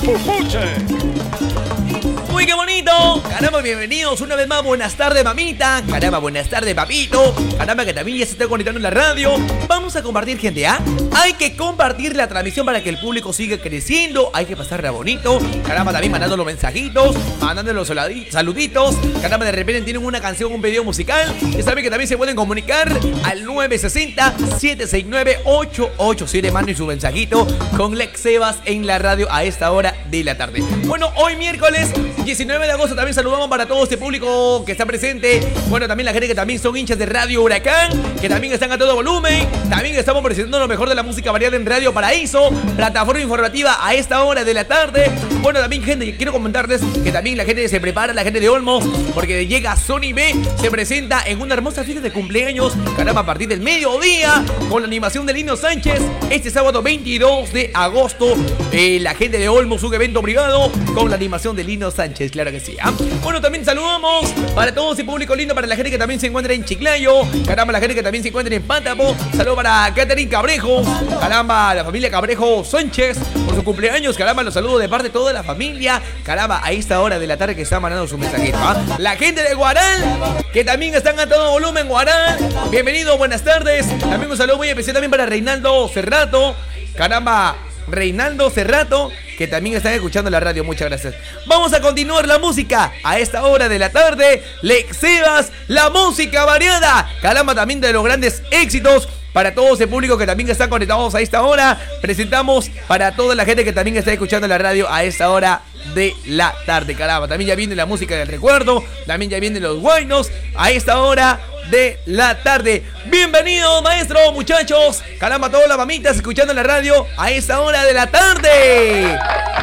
Pupuche. ¡Uy, qué bonito! Caramba, bienvenidos una vez más. Buenas tardes, mamita. Caramba, buenas tardes, papito. Caramba, que también ya se está conectando en la radio. Vamos a compartir, gente, ¿ah? Hay que compartir la transmisión para que el público siga creciendo. Hay que pasarla bonito. Caramba, también mandando los mensajitos, mandando los saluditos. Caramba, de repente tienen una canción, un video musical. Ya saben que también se pueden comunicar al 960-769-887. Manden su mensajito con Lex Sebas en la radio a esta hora de la tarde. Bueno, hoy miércoles 19 de agosto también saludamos para todo este público que está presente. Bueno, también la gente que también son hinchas de Radio Huracán, que también están a todo volumen. También estamos presentando lo mejor de la música variada en Radio Paraíso, plataforma informativa a esta hora de la tarde. Bueno, también, gente, quiero comentarles que también la gente se prepara, la gente de Olmos, porque llega Sony B, se presenta en una hermosa fiesta de cumpleaños, caramba, a partir del mediodía, con la animación de Lino Sánchez, este sábado 22 de agosto. La gente de Olmos, un evento privado con la animación de Lino Sánchez. Claro que sí, ¿eh? Bueno, también saludamos para todo ese público lindo, para la gente que también se encuentra en Chiclayo, caramba, la gente que también se encuentra en Pátapo. Saludos para Catherine Cabrejo, caramba, la familia Cabrejo Sánchez por su cumpleaños, caramba, los saludos de parte de toda la familia, caramba, a esta hora de la tarde que está mandando su mensajito, ¿eh? La gente de Guaral, que también están a todo volumen, Guaral, bienvenido, buenas tardes. También un saludo muy especial también para Reinaldo Cerrato, caramba, Reinaldo Cerrato, que también están escuchando la radio, muchas gracias. Vamos a continuar la música a esta hora de la tarde. Lex Sebas, la música variada, caramba, también de los grandes éxitos. Para todo ese público que también están conectados a esta hora, presentamos para toda la gente que también está escuchando la radio a esta hora de la tarde, caramba. También ya viene la música del recuerdo, también ya vienen los guaynos a esta hora de la tarde. Bienvenidos, maestro, muchachos, caramba, todas las mamitas escuchando la radio a esta hora de la tarde.